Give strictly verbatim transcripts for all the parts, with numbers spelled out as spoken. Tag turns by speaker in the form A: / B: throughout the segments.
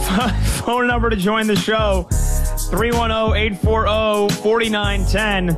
A: Phone number to join the show, three one zero, eight four zero, four nine one zero.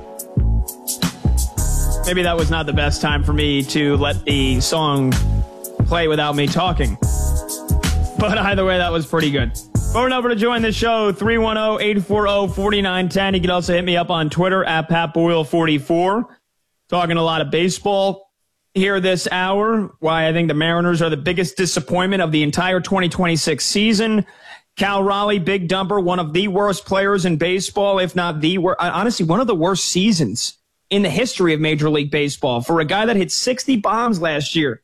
A: Maybe that was not the best time for me to let the song play without me talking. But either way, that was pretty good. Phone number to join the show, three one zero, eight four zero, four nine one zero. You can also hit me up on Twitter at Pat Boyle forty-four. Talking a lot of baseball here this hour. Why I think the Mariners are the biggest disappointment of the entire twenty twenty-six season. Cal Raleigh, big dumper, one of the worst players in baseball, if not the worst. Honestly, one of the worst seasons in the history of Major League Baseball for a guy that hit sixty bombs last year.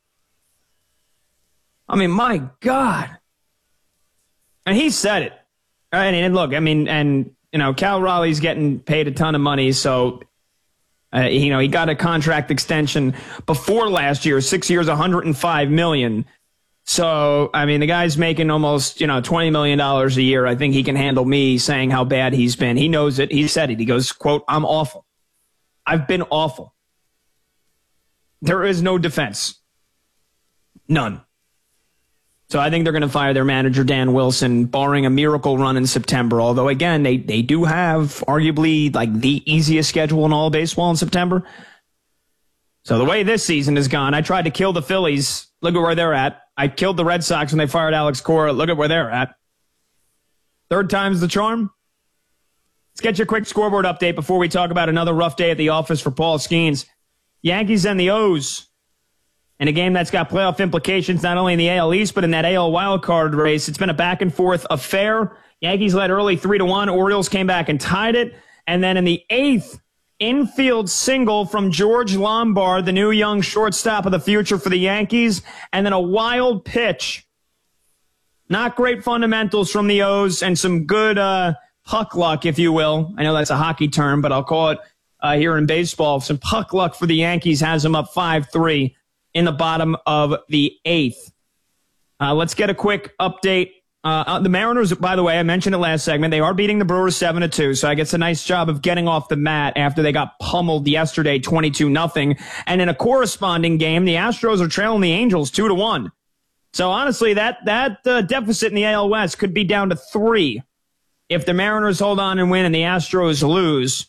A: I mean, my God. And he said it. And, and look, I mean, and, you know, Cal Raleigh's getting paid a ton of money, so, uh, you know, he got a contract extension before last year, six years, one hundred five million dollars. So, I mean, the guy's making almost, you know, twenty million dollars a year. I think he can handle me saying how bad he's been. He knows it. He said it. He goes, quote, "I'm awful. I've been awful. There is no defense. None." So I think they're going to fire their manager, Dan Wilson, barring a miracle run in September. Although, again, they, they do have arguably like the easiest schedule in all of baseball in September. So the way this season has gone, I tried to kill the Phillies. Look at where they're at. I killed the Red Sox when they fired Alex Cora. Look at where they're at. Third time's the charm. Let's get you a quick scoreboard update before we talk about another rough day at the office for Paul Skeens. Yankees and the O's. In a game that's got playoff implications not only in the A L East, but in that A L wildcard race. It's been a back-and-forth affair. Yankees led early three to one. Orioles came back and tied it. And then in the eighth, infield single from George Lombard, the new young shortstop of the future for the Yankees. And then a wild pitch. Not great fundamentals from the O's and some good uh, puck luck, if you will. I know that's a hockey term, but I'll call it uh, here in baseball. Some puck luck for the Yankees has them up five three. In the bottom of the eighth. Uh, let's get a quick update. Uh, the Mariners, by the way, I mentioned it last segment, they are beating the Brewers seven to two, so I guess a nice job of getting off the mat after they got pummeled yesterday twenty-two nothing. And in a corresponding game, the Astros are trailing the Angels two to one. So honestly, that, that uh, deficit in the A L West could be down to three if the Mariners hold on and win and the Astros lose.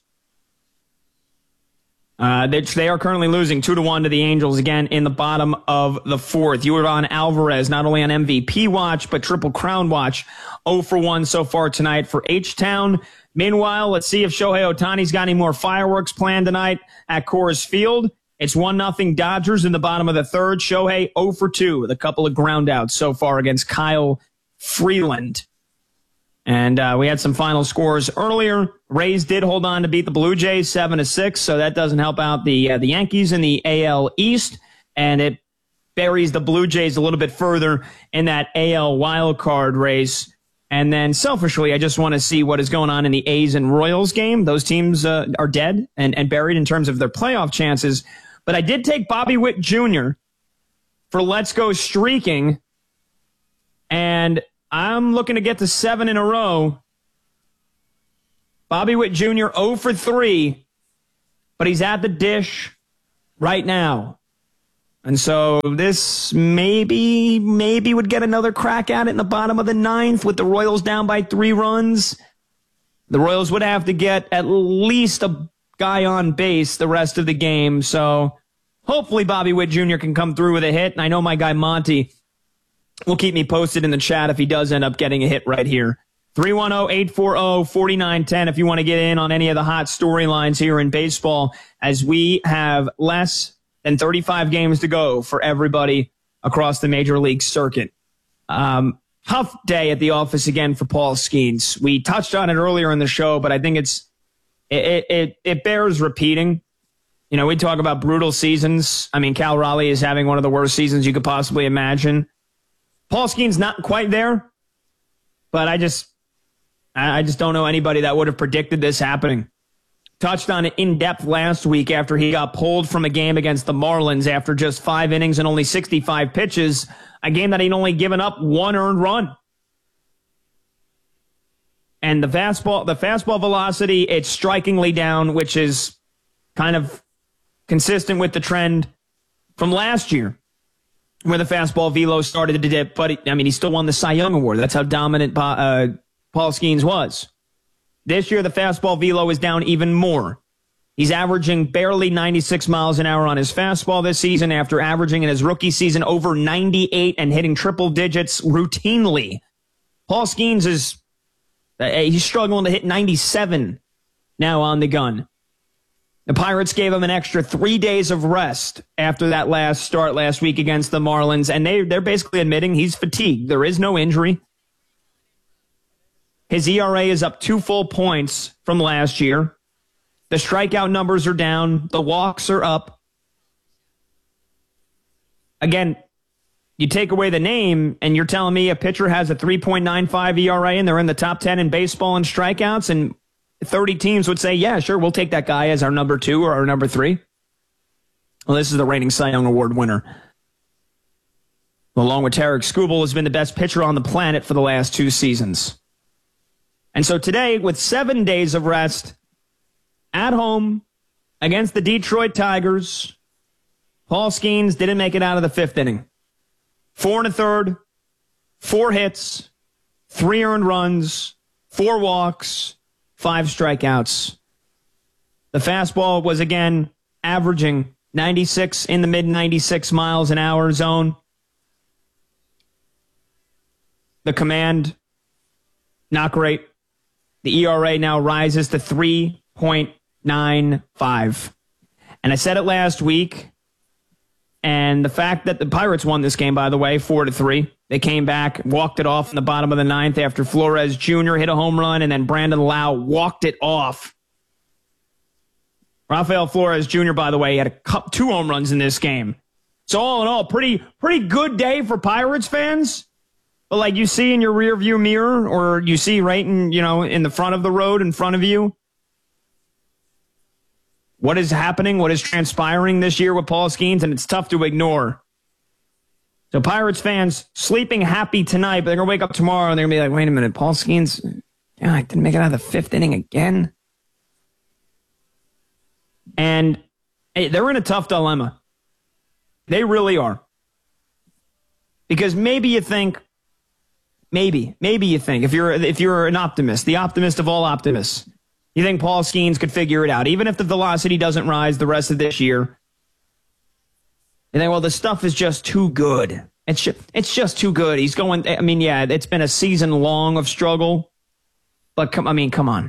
A: Uh, they, they are currently losing two to one to the Angels again in the bottom of the fourth. Yordan Alvarez, not only on M V P watch, but Triple Crown watch. oh for one so far tonight for H-Town. Meanwhile, let's see if Shohei Ohtani's got any more fireworks planned tonight at Coors Field. It's one nothing Dodgers in the bottom of the third. Shohei oh for two with a couple of groundouts so far against Kyle Freeland. And uh, we had some final scores earlier. Rays did hold on to beat the Blue Jays seven to six, so that doesn't help out the uh, the Yankees in the A L East, and it buries the Blue Jays a little bit further in that A L wildcard race. And then selfishly, I just want to see what is going on in the A's and Royals game. Those teams uh, are dead and, and buried in terms of their playoff chances. But I did take Bobby Witt Junior for Let's Go Streaking, and I'm looking to get to seven in a row. Bobby Witt Junior oh for three, but he's at the dish right now. And so this maybe, maybe would get another crack at it in the bottom of the ninth with the Royals down by three runs. The Royals would have to get at least a guy on base the rest of the game. So hopefully Bobby Witt Junior can come through with a hit. And I know my guy Monty will keep me posted in the chat if he does end up getting a hit right here. three one zero, eight four zero, four nine one zero if you want to get in on any of the hot storylines here in baseball, as we have less than thirty-five games to go for everybody across the Major League circuit. Um, tough day at the office again for Paul Skeens. We touched on it earlier in the show, but I think it's it it it bears repeating. You know, we talk about brutal seasons. I mean, Cal Raleigh is having one of the worst seasons you could possibly imagine. Paul Skeens not quite there, but I just I just don't know anybody that would have predicted this happening. Touched on it in depth last week after he got pulled from a game against the Marlins after just five innings and only sixty-five pitches, a game that he'd only given up one earned run. And the fastball, the fastball velocity, it's strikingly down, which is kind of consistent with the trend from last year. where the fastball velo started to dip, but, he, I mean, he still won the Cy Young Award. That's how dominant uh, Paul Skeens was. This year, the fastball velo is down even more. He's averaging barely ninety-six miles an hour on his fastball this season after averaging in his rookie season over ninety-eight and hitting triple digits routinely. Paul Skeens is, uh, he's struggling to hit ninety-seven now on the gun. The Pirates gave him an extra three days of rest after that last start last week against the Marlins, and they, they're basically admitting he's fatigued. There is no injury. His E R A is up two full points from last year. The strikeout numbers are down. The walks are up. Again, you take away the name, and you're telling me a pitcher has a three point nine five E R A, and they're in the top ten in baseball in strikeouts, and thirty teams would say, yeah, sure, we'll take that guy as our number two or our number three. Well, this is the reigning Cy Young Award winner. Along with Tarek Skubal, has been the best pitcher on the planet for the last two seasons. And so today, with seven days of rest, at home against the Detroit Tigers, Paul Skeens didn't make it out of the fifth inning. Four and a third, four hits, three earned runs, four walks, five strikeouts. The fastball was again averaging ninety-six in the mid ninety-six miles an hour zone. The command, not great. The E R A now rises to three point nine five. And I said it last week, and the fact that the Pirates won this game, by the way, four to three. They came back, walked it off in the bottom of the ninth after Flores Junior hit a home run, and then Brandon Lau walked it off. Rafael Flores Junior, by the way, had a cup, two home runs in this game. So all in all, pretty pretty good day for Pirates fans. But like you see in your rearview mirror, or you see right in, you know, in the front of the road in front of you, what is happening, what is transpiring this year with Paul Skeens, and it's tough to ignore. So Pirates fans sleeping happy tonight, but they're going to wake up tomorrow and they're going to be like, wait a minute, Paul Skeens, yeah, I didn't make it out of the fifth inning again. And hey, they're in a tough dilemma. They really are. Because maybe you think, maybe, maybe you think, if you're if you're an optimist, the optimist of all optimists, you think Paul Skeens could figure it out, even if the velocity doesn't rise the rest of this year. You think, well, the stuff is just too good. It's just, it's just too good. He's going, I mean, yeah, it's been a season long of struggle. But, come, I mean, come on.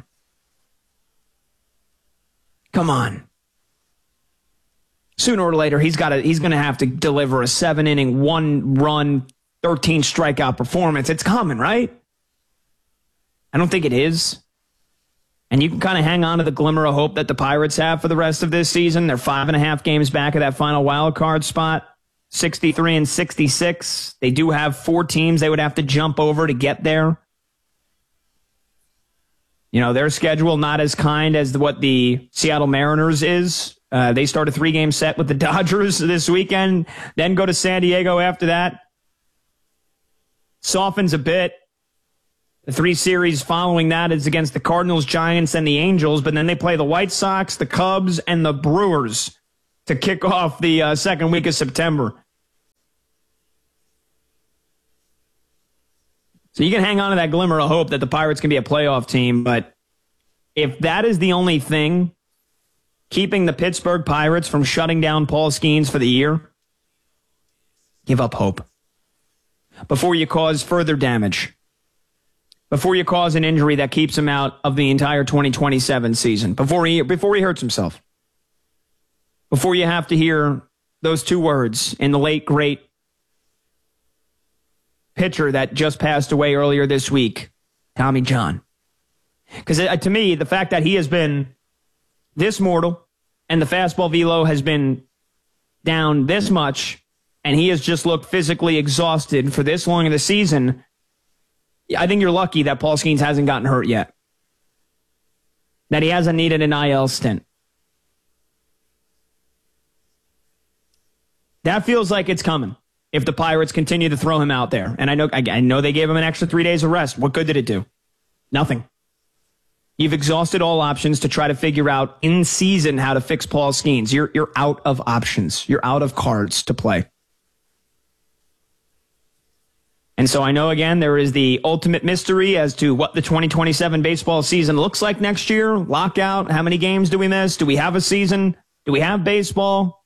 A: Come on. Sooner or later, he's got to, he's going to have to deliver a seven-inning, one-run, thirteen strikeout performance. It's coming, right? I don't think it is. And you can kind of hang on to the glimmer of hope that the Pirates have for the rest of this season. They're five and a half games back of that final wild card spot, sixty-three and sixty-six. They do have four teams they would have to jump over to get there. You know, their schedule not as kind as what the Seattle Mariners is. Uh, they start a three-game set with the Dodgers this weekend, then go to San Diego after that. Softens a bit. The three series following that is against the Cardinals, Giants, and the Angels, but then they play the White Sox, the Cubs, and the Brewers to kick off the uh, second week of September. So you can hang on to that glimmer of hope that the Pirates can be a playoff team, but if that is the only thing keeping the Pittsburgh Pirates from shutting down Paul Skeens for the year, give up hope before you cause further damage. Before you cause an injury that keeps him out of the entire twenty twenty-seven season, before he before he hurts himself, before you have to hear those two words in the late, great pitcher that just passed away earlier this week, Tommy John. Because to me, the fact that he has been this mortal and the fastball velo has been down this much, and he has just looked physically exhausted for this long of the season, I think you're lucky that Paul Skeens hasn't gotten hurt yet. That he hasn't needed an I L stint. That feels like it's coming if the Pirates continue to throw him out there. And I know I, I know they gave him an extra three days of rest. What good did it do? Nothing. You've exhausted all options to try to figure out in season how to fix Paul Skeens. You're, you're out of options. You're out of cards to play. And so I know, again, there is the ultimate mystery as to what the twenty twenty-seven baseball season looks like next year. Lockout, how many games do we miss? Do we have a season? Do we have baseball?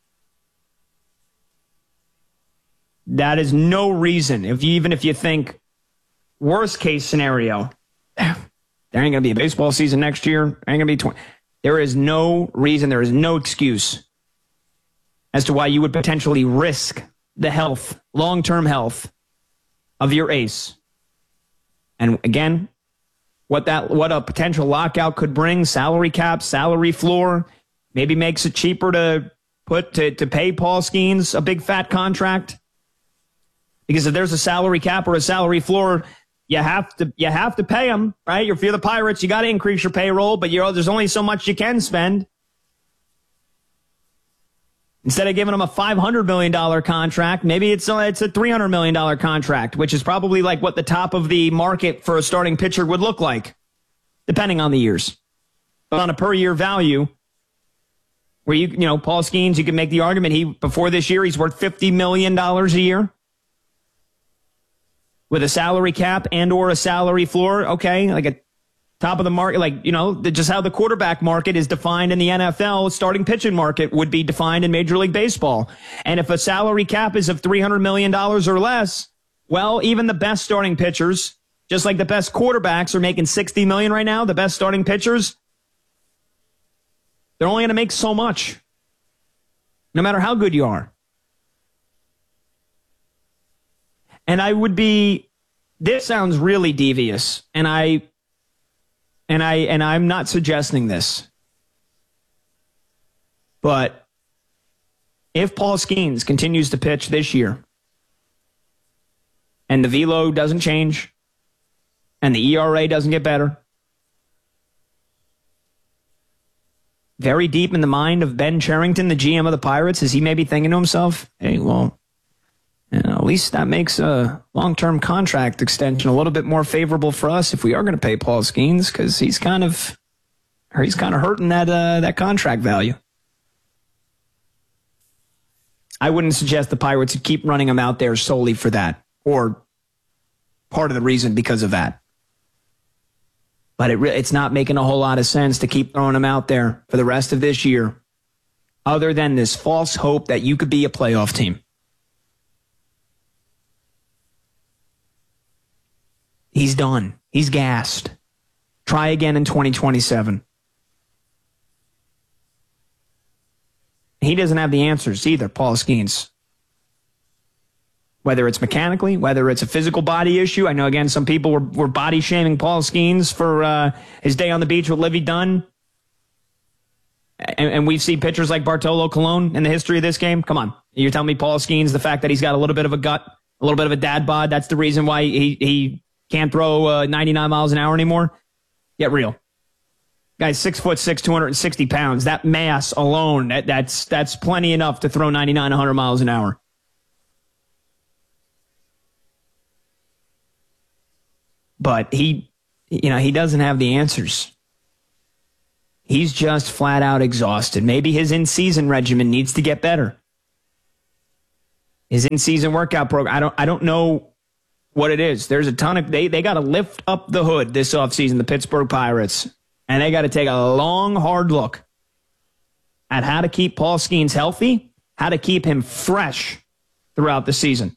A: That is no reason, if you, even if you think worst case scenario, there ain't going to be a baseball season next year. There ain't going to be twenty. There is no reason, there is no excuse as to why you would potentially risk the health, long-term health of your ace. And again, what that what a potential lockout could bring, salary cap, salary floor, maybe makes it cheaper to put to, to pay Paul Skeens a big fat contract. Because if there's a salary cap or a salary floor, you have to you have to pay him, right? If you're the Pirates, you got to increase your payroll, but you're, there's only so much you can spend. Instead of giving him a five hundred million dollars contract, maybe it's a, it's a three hundred million dollars contract, which is probably like what the top of the market for a starting pitcher would look like, depending on the years. But on a per-year value, where you, you know, Paul Skeens, you can make the argument, he before this year, he's worth fifty million dollars a year. With a salary cap and or a salary floor, okay, like a top of the market, like, you know, the, just how the quarterback market is defined in the N F L, starting pitching market would be defined in Major League Baseball. And if a salary cap is of three hundred million dollars or less, well, even the best starting pitchers, just like the best quarterbacks are making sixty million dollars right now, the best starting pitchers, they're only going to make so much, no matter how good you are. And I would be, this sounds really devious, and I, and I, and I'm not suggesting this, but if Paul Skeens continues to pitch this year, and the velo doesn't change, and the E R A doesn't get better, very deep in the mind of Ben Cherington, the G M of the Pirates, is he maybe thinking to himself, hey, well, you know, at least that makes a long-term contract extension a little bit more favorable for us if we are going to pay Paul Skeens, because he's kind of, or he's kind of hurting that uh, that contract value. I wouldn't suggest the Pirates would keep running him out there solely for that, or part of the reason because of that. But it re- it's not making a whole lot of sense to keep throwing him out there for the rest of this year, other than this false hope that you could be a playoff team. He's done. He's gassed. Try again in twenty twenty-seven. He doesn't have the answers either, Paul Skeens. Whether it's mechanically, whether it's a physical body issue. I know, again, some people were, were body shaming Paul Skeens for uh, his day on the beach with Livy Dunn. And, and we've seen pitchers like Bartolo Colon in the history of this game. Come on. You're telling me Paul Skeens, the fact that he's got a little bit of a gut, a little bit of a dad bod, that's the reason why he, he can't throw uh, ninety-nine miles an hour anymore? Get real. Guy's six foot six, two hundred sixty pounds. That mass alone, that, that's that's plenty enough to throw ninety-nine, one hundred miles an hour. But he, you know, he doesn't have the answers. He's just flat out exhausted. Maybe his in-season regimen needs to get better. His in-season workout program, I don't, I don't know what it is. There's a ton of, they, they got to lift up the hood this offseason, the Pittsburgh Pirates, and they got to take a long, hard look at how to keep Paul Skeens healthy, how to keep him fresh throughout the season.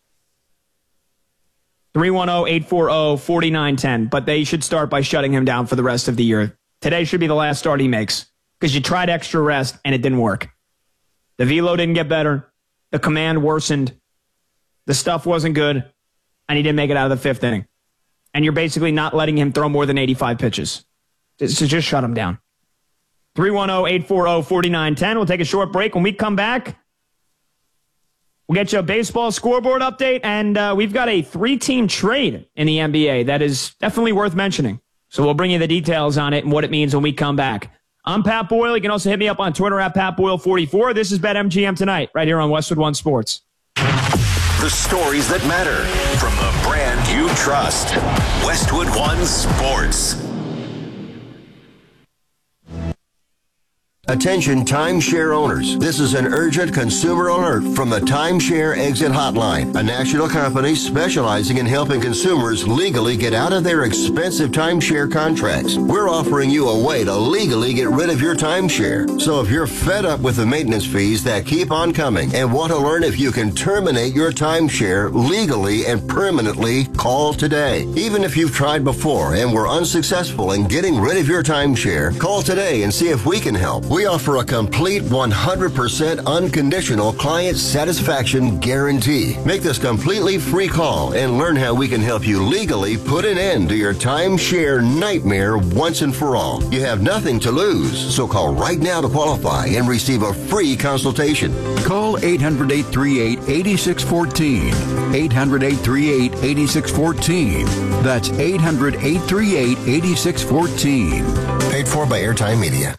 A: three one zero, eight four zero, four nine one zero, but they should start by shutting him down for the rest of the year. Today should be the last start he makes, because you tried extra rest and it didn't work. The velo didn't get better. The command worsened. The stuff wasn't good. And he didn't make it out of the fifth inning. And you're basically not letting him throw more than eighty-five pitches. So just shut him down. three one zero, eight four zero, four nine one zero. We'll take a short break. When we come back, we'll get you a baseball scoreboard update. And uh, we've got a three-team trade in the N B A that is definitely worth mentioning. So we'll bring you the details on it and what it means when we come back. I'm Pat Boyle. You can also hit me up on Twitter at Pat Boyle forty-four. This is BetMGM Tonight, right here on Westwood One Sports.
B: The stories that matter from the brand you trust. Westwood One Sports.
C: Attention timeshare owners. This is an urgent consumer alert from the Timeshare Exit Hotline, a national company specializing in helping consumers legally get out of their expensive timeshare contracts. We're offering you a way to legally get rid of your timeshare. So if you're fed up with the maintenance fees that keep on coming and want to learn if you can terminate your timeshare legally and permanently, call today. Even if you've tried before and were unsuccessful in getting rid of your timeshare, call today and see if we can help. We offer a complete one hundred percent unconditional client satisfaction guarantee. Make this completely free call and learn how we can help you legally put an end to your timeshare nightmare once and for all. You have nothing to lose, so call right now to qualify and receive a free consultation.
D: Call eight hundred, eight three eight, eight six one four. eight hundred, eight three eight, eight six one four. That's eight hundred, eight three eight, eight six one four.
C: Paid for by Airtime Media.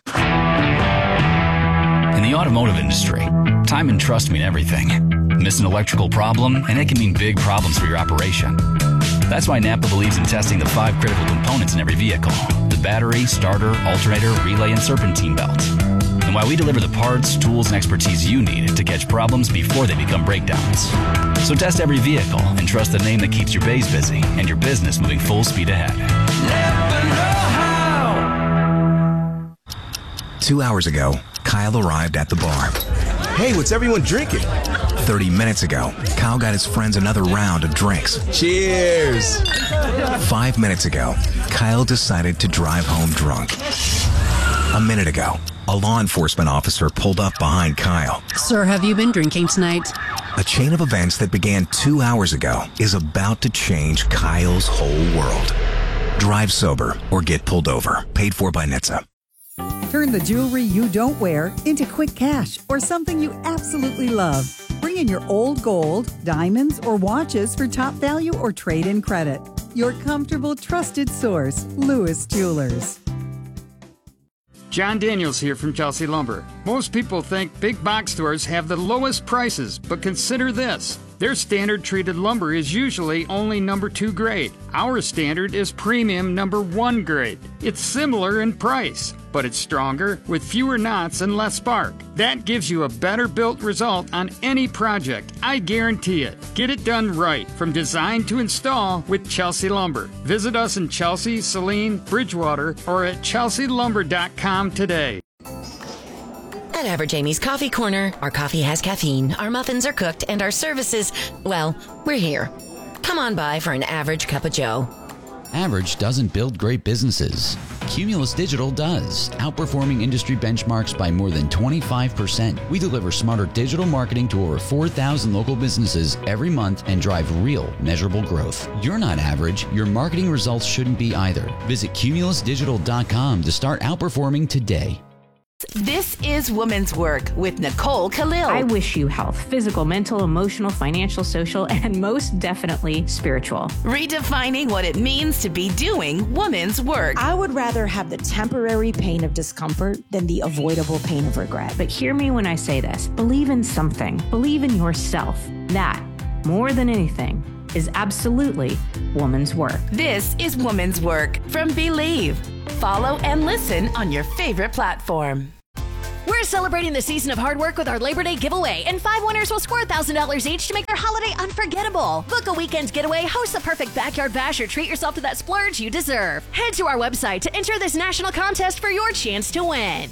E: In the automotive industry, time and trust mean everything. Miss an electrical problem, and it can mean big problems for your operation. That's why Napa believes in testing the five critical components in every vehicle: the battery, starter, alternator, relay, and serpentine belt. And why we deliver the parts, tools, and expertise you need to catch problems before they become breakdowns. So test every vehicle and trust the name that keeps your bays busy and your business moving full speed ahead. Napa know-how.
F: Two hours ago, Kyle arrived at the bar.
G: Hey, what's everyone drinking?
F: thirty minutes ago, Kyle got his friends another round of drinks.
G: Cheers!
F: Five minutes ago, Kyle decided to drive home drunk. A minute ago, a law enforcement officer pulled up behind Kyle.
H: Sir, have you been drinking tonight?
F: A chain of events that began two hours ago is about to change Kyle's whole world. Drive sober or get pulled over. Paid for by N H T S A.
I: Turn the jewelry you don't wear into quick cash or something you absolutely love. Bring in your old gold, diamonds, or watches for top value or trade-in credit. Your comfortable, trusted source, Lewis Jewelers.
J: John Daniels here from Chelsea Lumber. Most people think big box stores have the lowest prices, but consider this. Their standard treated lumber is usually only number two grade. Our standard is premium number one grade. It's similar in price, but it's stronger with fewer knots and less spark. That gives you a better built result on any project. I guarantee it. Get it done right from design to install with Chelsea Lumber. Visit us in Chelsea, Saline, Bridgewater, or at chelsea lumber dot com today.
K: At Average Amy's Coffee Corner, our coffee has caffeine, our muffins are cooked, and our services, well, we're here. Come on by for an average cup of joe.
L: Average doesn't build great businesses. Cumulus Digital does, outperforming industry benchmarks by more than twenty-five percent. We deliver smarter digital marketing to over four thousand local businesses every month and drive real, measurable growth. You're not average. Your marketing results shouldn't be either. Visit cumulus digital dot com to start outperforming today.
M: This is Women's Work with Nicole Khalil.
N: I wish you health, physical, mental, emotional, financial, social, and most definitely spiritual.
M: Redefining what it means to be doing women's work.
O: I would rather have the temporary pain of discomfort than the avoidable pain of regret.
N: But hear me when I say this. Believe in something. Believe in yourself. That, more than anything, is absolutely woman's work.
M: This is Woman's Work from Believe. Follow and listen on your favorite platform.
P: We're celebrating the season of hard work with our Labor Day giveaway, and five winners will score one thousand dollars each to make their holiday unforgettable. Book a weekend getaway, host the perfect backyard bash, or treat yourself to that splurge you deserve. Head to our website to enter this national contest for your chance to win.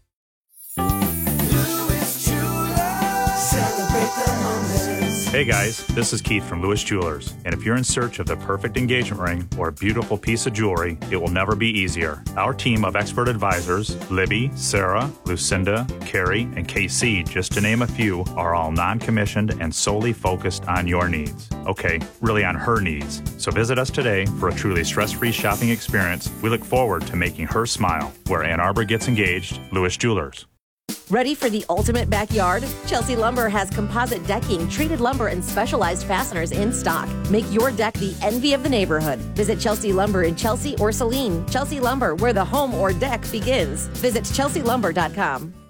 Q: Hey guys, this is Keith from Lewis Jewelers, and if you're in search of the perfect engagement ring or a beautiful piece of jewelry, it will never be easier. Our team of expert advisors, Libby, Sarah, Lucinda, Carrie, and K C, just to name a few, are all non-commissioned and solely focused on your needs. Okay, really on her needs. So visit us today for a truly stress-free shopping experience. We look forward to making her smile. Where Ann Arbor gets engaged, Lewis Jewelers.
R: Ready for the ultimate backyard? Chelsea Lumber has composite decking, treated lumber, and specialized fasteners in stock. Make your deck the envy of the neighborhood. Visit Chelsea Lumber in Chelsea or Saline. Chelsea Lumber, where the home or deck begins. Visit chelsea lumber dot com.